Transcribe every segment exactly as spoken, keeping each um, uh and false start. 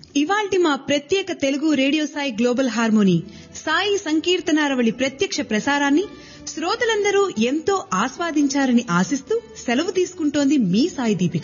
ఇవాల్టి మా ప్రత్యేక Telugu radio Sai global harmony Sai సంకీర్తనారవళి ప్రత్యక్ష ప్రసారాన్ని శ్రోతలందరూ ఎంతో ఆస్వాదించారని ఆశిస్తూ సెలవు తీసుకుంటోంది మీ సాయి దీపిక.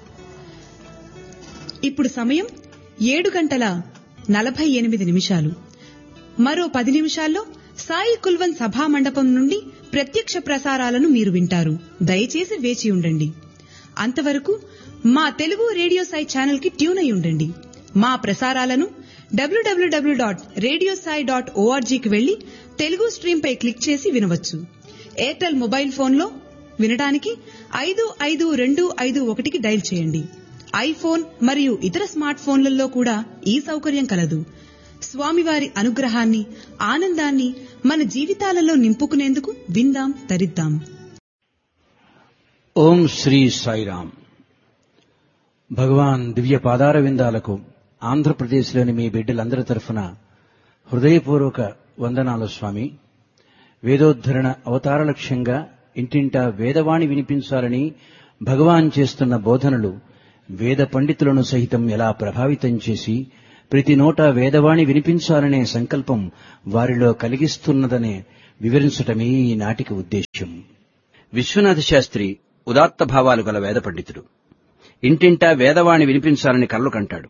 ఇప్పుడు సమయం ఏడు గంటల నలభై ఎనిమిది నిమిషాలు. మరో పది నిమిషాల్లో సాయి కుల్వన్ సభా మండపం నుండి ప్రత్యక్ష ప్రసారాలను మీరు వింటారు. దయచేసి వేచి ఉండండి. అంతవరకు మా తెలుగు రేడియో సాయి ఛానల్ కి ట్యూన్ అయి ఉండండి. మా ప్రసారాలను డబ్ల్యూడబ్ల్యూడబ్ల్యూ డాట్ రేడియో సాయి డాట్ ఓఆర్జీకి వెళ్లి తెలుగు స్ట్రీమ్ పై క్లిక్ చేసి వినవచ్చు. ఎయిర్టెల్ మొబైల్ ఫోన్లో వినడానికి ఐదు ఐదు రెండు ఐదు ఒకటికి డైల్ చేయండి. ఐఫోన్ మరియు ఇతర స్మార్ట్ ఫోన్లలో కూడా ఈ సౌకర్యం కలదు. స్వామివారి అనుగ్రహాన్ని, ఆనందాన్ని మన జీవితాలలో నింపుకునేందుకు విందాం, తరిద్దాం. ఓం శ్రీ సాయిరామ్. భగవాన్ దివ్య పాదార విందాలకు ఆంధ్రప్రదేశ్లోని మీ బిడ్డలందరి తరఫున హృదయపూర్వక వందనాలు స్వామి. వేదోద్ధరణ అవతార లక్ష్యంగా ఇంటింటా వేదవాణి వినిపించాలని భగవాన్ చేస్తున్న బోధనలు వేద పండితులను సహితం ఎలా ప్రభావితం చేసి ప్రతి నోట వేదవాణి వినిపించాలనే సంకల్పం వారిలో కలిగిస్తున్నదనే వివరించటమే ఈ నాటిక ఉద్దేశ్యం. విశ్వనాథ శాస్త్రి ఉదాత్త భావాలు గల వేద పండితుడు. ఇంటింటా వేదవాణి వినిపించాలని కలలు కంటాడు.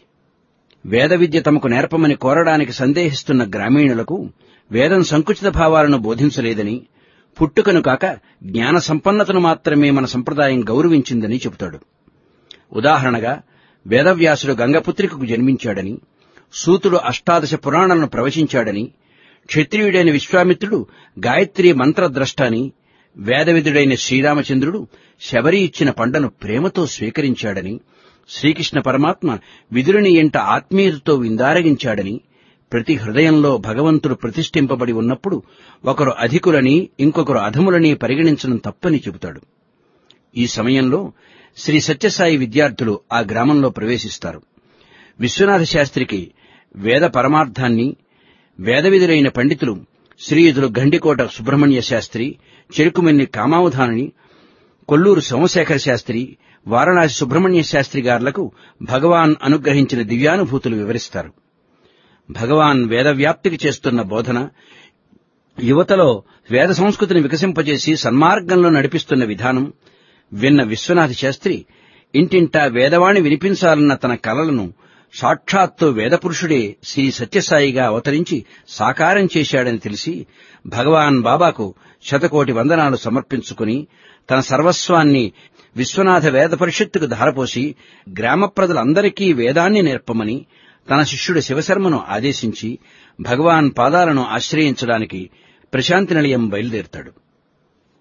వేద విద్య తమకు నేర్పమని కోరడానికి సందేహిస్తున్న గ్రామీణులకు వేదం సంకుచిత భావాలను బోధించలేదని, పుట్టుకను కాక జ్ఞాన సంపన్నతను మాత్రమే మన సంప్రదాయం గౌరవించిందని చెబుతాడు. ఉదాహరణగా వేదవ్యాసుడు గంగపుత్రికకు జన్మించాడని, సూతుడు అష్టాదశ పురాణాలను ప్రవచించాడని, క్షత్రియుడైన విశ్వామిత్రుడు గాయత్రీ మంత్రద్రష్ట అని, వేదవిధుడైన శ్రీరామచంద్రుడు శబరి ఇచ్చిన పండను ప్రేమతో స్వీకరించాడని, శ్రీకృష్ణ పరమాత్మ విదురుని ఎంట ఆత్మీయతతో విందారగించాడని, ప్రతి హృదయంలో భగవంతుడు ప్రతిష్ఠింపబడి ఉన్నప్పుడు ఒకరు అధికులని ఇంకొకరు అధములని పరిగణించడం తప్పని చెబుతాడు. ఈ సమయంలో శ్రీ సత్యసాయి విద్యార్థులు ఆ గ్రామంలో ప్రవేశిస్తారు. విశ్వనాథ శాస్త్రికి వేద పరమార్థాన్ని వేదవిధులైన పండితులు శ్రీయుతులు గండికోట సుబ్రహ్మణ్య శాస్త్రి, చెరుకుమెల్లి కామావధాని, కొల్లూరు సోమశేఖర శాస్త్రి, వారణాసి సుబ్రహ్మణ్య శాస్త్రి గారులకు భగవాన్ అనుగ్రహించిన దివ్యానుభూతులు వివరిస్తారు. భగవాన్ వేదవ్యాప్తికి చేస్తున్న బోధన, యువతలో వేద సంస్కృతిని వికసింపజేసి సన్మార్గంలో నడిపిస్తున్న విధానం విన్న విశ్వనాథ శాస్త్రి ఇంటింటా వేదవాణి వినిపించాలన్న తన కలలను సాక్షాత్తు వేదపురుషుడే శ్రీ సత్యసాయిగా అవతరించి సాకారం చేశాడని తెలిసి భగవాన్ బాబాకు శతకోటి వందనాలు సమర్పించుకుని తన సర్వస్వాన్ని విశ్వనాథ వేద పరిషత్తుకు ధారపోసి గ్రామ ప్రజలందరికీ వేదాన్ని నేర్పమని తన శిష్యుడు శివశర్మను ఆదేశించి భగవాన్ పాదాలను ఆశ్రయించడానికి ప్రశాంతి నిలయం బయలుదేరుతాడు.